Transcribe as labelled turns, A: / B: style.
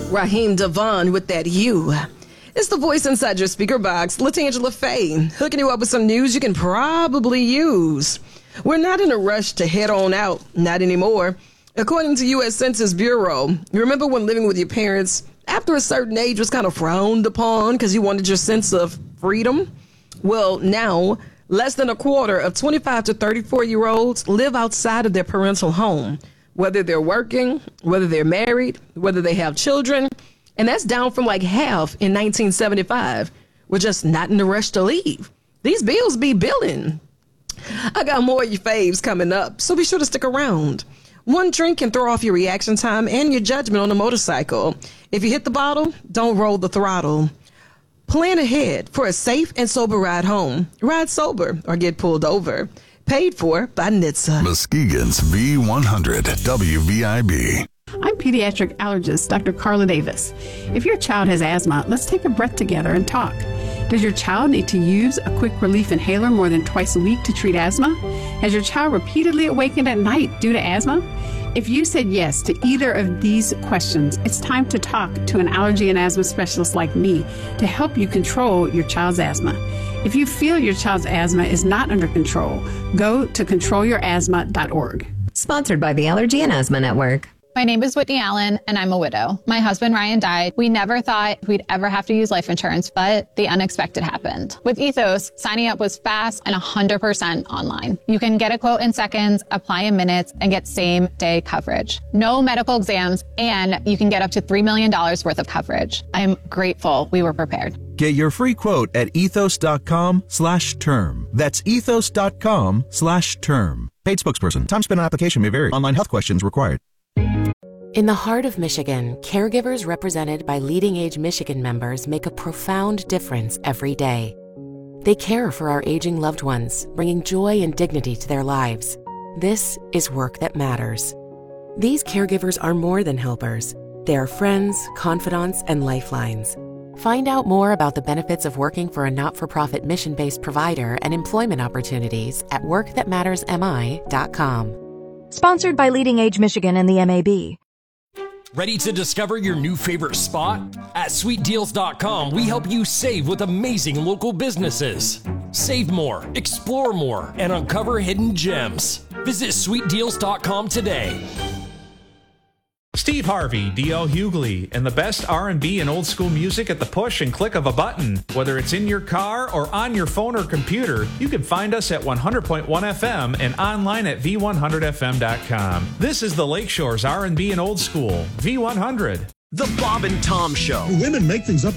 A: Raheem Devon with that you. It's the voice inside your speaker box, LaTangela Faye, hooking you up with some news you can probably use. We're not in a rush to head on out, not anymore. According to U.S. Census Bureau, you remember when living with your parents after a certain age was kind of frowned upon because you wanted your sense of freedom? Well, now, less than a quarter of 25 to 34-year-olds live outside of their parental home, whether they're working, whether they're married, whether they have children. And that's down from like half in 1975. We're just not in a rush to leave. These bills be billing. I got more of your faves coming up, so be sure to stick around. One drink can throw off your reaction time and your judgment on a motorcycle. If you hit the bottle, don't roll the throttle. Plan ahead for a safe and sober ride home. Ride sober or get pulled over. Paid for by NHTSA.
B: Muskegon's V100 WVIB.
C: I'm pediatric allergist Dr. Carla Davis. If your child has asthma, let's take a breath together and talk. Does your child need to use a quick relief inhaler more than twice a week to treat asthma? Has your child repeatedly awakened at night due to asthma? If you said yes to either of these questions, it's time to talk to an allergy and asthma specialist like me to help you control your child's asthma. If you feel your child's asthma is not under control, go to controlyourasthma.org.
D: Sponsored by the Allergy and Asthma Network.
E: My name is Whitney Allen, and I'm a widow. My husband, Ryan, died. We never thought we'd ever have to use life insurance, but the unexpected happened. With Ethos, signing up was fast and 100% online. You can get a quote in seconds, apply in minutes, and get same-day coverage. No medical exams, and you can get up to $3 million worth of coverage. I'm grateful we were prepared.
F: Get your free quote at ethos.com/term. That's ethos.com/term. Paid spokesperson. Time spent on application may vary. Online health questions required.
G: In the heart of Michigan, caregivers represented by Leading Age Michigan members make a profound difference every day. They care for our aging loved ones, bringing joy and dignity to their lives. This is work that matters. These caregivers are more than helpers. They are friends, confidants, and lifelines. Find out more about the benefits of working for a not-for-profit mission-based provider and employment opportunities at workthatmattersmi.com.
H: Sponsored by Leading Age Michigan and the MAB.
I: Ready to discover your new favorite spot? At sweetdeals.com, we help you save with amazing local businesses. Save more, explore more, and uncover hidden gems. Visit sweetdeals.com today.
J: Steve Harvey, D.L. Hughley, and the best R&B and old school music at the push and click of a button. Whether it's in your car or on your phone or computer, you can find us at 100.1 FM and online at v100fm.com. This is the Lakeshore's R&B and old school, V100.
K: The Bob and Tom Show.
L: Women make things up